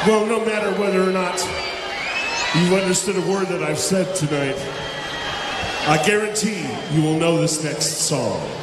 Well, no matter whether or not you've understood a word that I've said tonight, I guarantee you will know this next song.